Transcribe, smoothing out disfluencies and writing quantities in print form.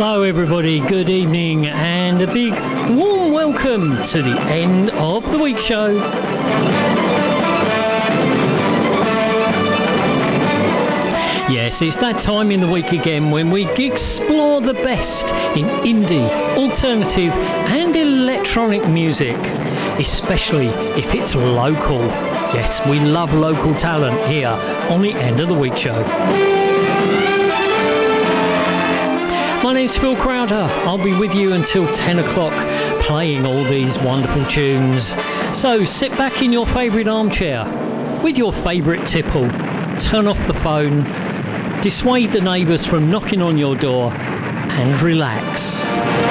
Hello everybody, good evening and a big warm welcome to the end of the week show. Yes, it's that time in the week again when we explore the best in indie, alternative and electronic music, especially if it's local. Yes, we love local talent here on the End of the Week show. My name's Phil Crowder. I'll be with you until 10 o'clock playing all these wonderful tunes. So sit back in your favourite armchair with your favourite tipple, turn off the phone, dissuade the neighbours from knocking on your door and relax.